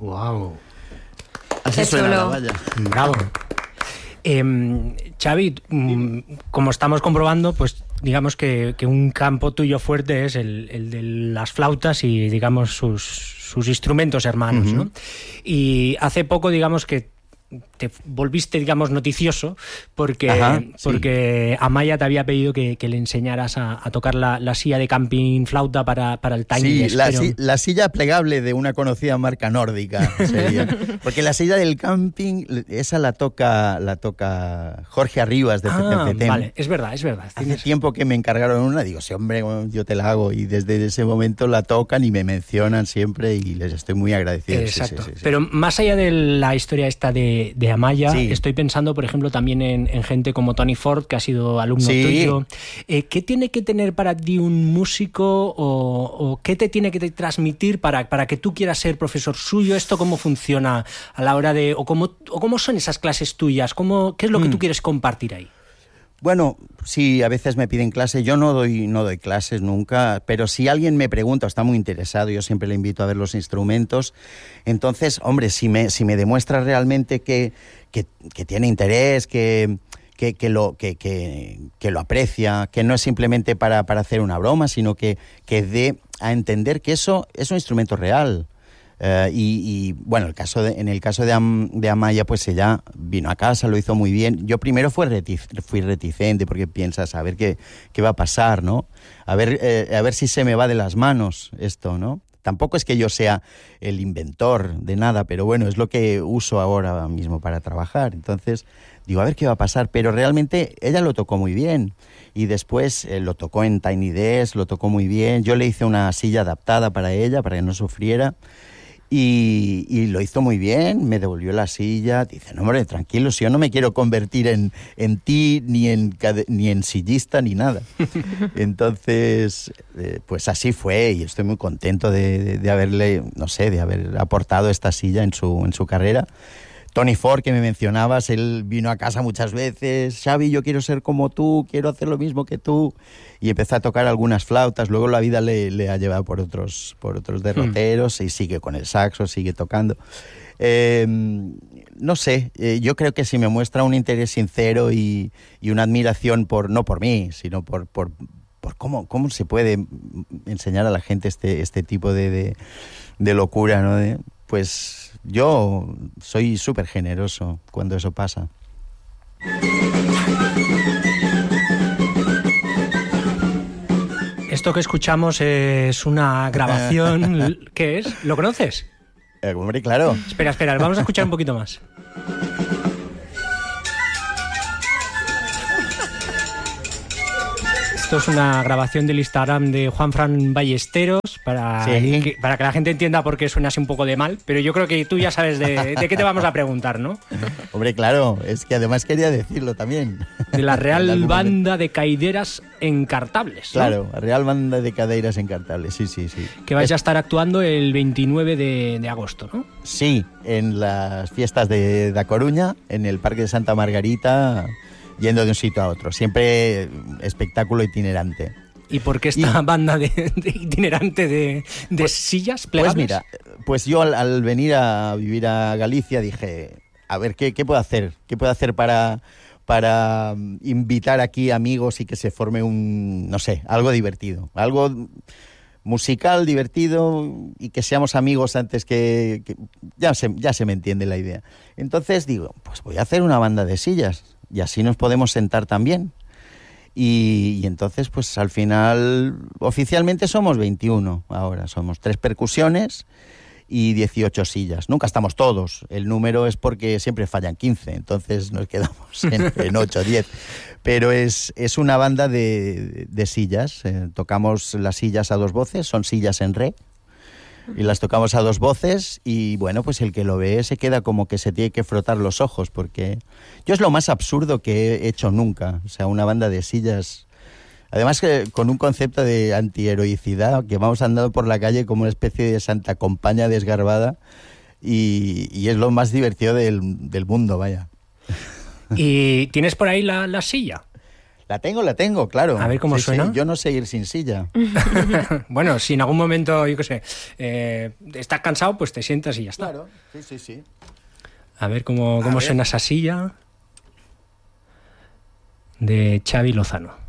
Wow. Así suena la valla. Bravo. Xavi, como estamos comprobando, pues digamos que un campo tuyo fuerte es el de las flautas y, digamos, sus instrumentos hermanos, ¿no? Y hace poco, digamos, que te volviste, digamos, noticioso porque Amaya te había pedido que le enseñaras a tocar la silla de camping flauta para el Tiny Desk. La silla plegable de una conocida marca nórdica sería. Porque la silla del camping, esa la toca Jorge Arribas de FTM. Vale, es verdad. Hace tiempo que me encargaron una, digo, sí, hombre, yo te la hago, y desde ese momento la tocan y me mencionan siempre y les estoy muy agradecido. Exacto. Sí. Pero más allá de la historia esta de Amaya, estoy pensando, por ejemplo, también en gente como Tony Ford, que ha sido alumno tuyo. ¿Qué tiene que tener para ti un músico o qué te tiene que transmitir para que tú quieras ser profesor suyo? ¿Esto cómo funciona a la hora de... o cómo son esas clases tuyas? ¿Qué es lo que tú quieres compartir ahí? Bueno, sí, a veces me piden clase. Yo no doy clases nunca, pero si alguien me pregunta o está muy interesado, yo siempre le invito a ver los instrumentos. Entonces, hombre, si me demuestra realmente que tiene interés, que lo aprecia, que no es simplemente para hacer una broma, sino que dé a entender que eso es un instrumento real. Y bueno, en el caso de Amaya, pues ella vino a casa, lo hizo muy bien. Yo primero fui reticente porque piensas, a ver qué va a pasar, ¿no? A ver si se me va de las manos esto, ¿no? Tampoco es que yo sea el inventor de nada, pero bueno, es lo que uso ahora mismo para trabajar. Entonces, digo, a ver qué va a pasar. Pero realmente ella lo tocó muy bien. Y después lo tocó en Tiny Desk, lo tocó muy bien. Yo le hice una silla adaptada para ella, para que no sufriera. Y lo hizo muy bien, me devolvió la silla. Dice, no, hombre, tranquilo, si yo no me quiero convertir en ti, ni en sillista, ni nada. Entonces, pues así fue, y estoy muy contento de haber aportado esta silla en su carrera. Tony Ford, que me mencionabas, él vino a casa muchas veces. Xavi, yo quiero ser como tú, quiero hacer lo mismo que tú. Y empezó a tocar algunas flautas. Luego la vida le ha llevado por otros derroteros y sigue con el saxo, sigue tocando. No sé, yo creo que si me muestra un interés sincero y una admiración no por mí, sino por cómo se puede enseñar a la gente este tipo de locura, ¿no? Pues yo soy súper generoso cuando eso pasa. Esto que escuchamos es una grabación. ¿Qué es? ¿Lo conoces? Hombre, claro. Espera, vamos a escuchar un poquito más. Esto es una grabación del Instagram de Juanfran Ballesteros para que la gente entienda por qué suena así un poco de mal, pero yo creo que tú ya sabes de qué te vamos a preguntar, ¿no? Hombre, claro, es que además quería decirlo también. De la Real Banda de Caideiras Encartables, ¿no? Claro, Real Banda de Caideiras Encartables, sí. Que vais a estar actuando el 29 de agosto, ¿no? Sí, en las fiestas de Da Coruña, en el Parque de Santa Margarita, yendo de un sitio a otro. Siempre espectáculo itinerante. ¿Y por qué esta banda de itinerante de sillas plegables? Pues mira, pues yo al venir a vivir a Galicia dije, a ver, ¿qué puedo hacer? ¿Qué puedo hacer para invitar aquí amigos y que se forme algo divertido? Algo musical, divertido, y que seamos amigos antes que ya se me entiende la idea. Entonces digo, pues voy a hacer una banda de sillas y así nos podemos sentar también. Y entonces, pues al final, oficialmente somos 21 ahora. Somos 3 percusiones y 18 sillas. Nunca estamos todos. El número es porque siempre fallan 15, entonces nos quedamos en 8 o 10. Pero es una banda de sillas. Tocamos las sillas a 2 voces, son sillas en re. Y las tocamos a 2 voces y bueno, pues el que lo ve se queda como que se tiene que frotar los ojos, porque yo es lo más absurdo que he hecho nunca. O sea, una banda de sillas, además que con un concepto de antiheroicidad, que vamos andando por la calle como una especie de santa compaña desgarbada, y es lo más divertido del mundo, vaya. ¿Y tienes por ahí la silla? La tengo, claro. A ver cómo suena. Sí, yo no sé ir sin silla. Bueno, si en algún momento, yo qué sé, estás cansado, pues te sientas y ya está. Claro, sí. A ver cómo suena esa silla de Xavi Lozano.